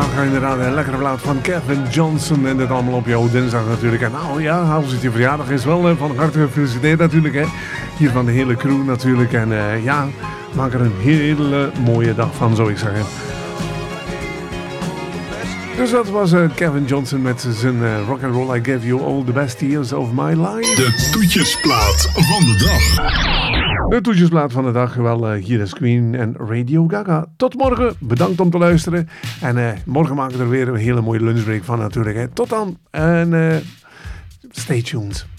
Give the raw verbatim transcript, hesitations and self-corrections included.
ga inderdaad een lekkere plaat van Kevin Johnson. En dit allemaal op jouw dinsdag natuurlijk. En nou ja, als het je verjaardag is, wel van harte gefeliciteerd natuurlijk. Hè. Hier van de hele crew natuurlijk. En uh, ja, maak er een hele mooie dag van, zou ik zeggen. Dus dat was uh, Kevin Johnson met zijn uh, Rock and Roll. I Gave You All the Best Years of My Life. De toetjesplaat van de dag. De toetjesplaat van de dag. Wel, uh, hier is Queen en Radio Gaga. Tot morgen. Bedankt om te luisteren. En uh, morgen maken we er weer een hele mooie lunchbreak van natuurlijk. Hè. Tot dan. En uh, stay tuned.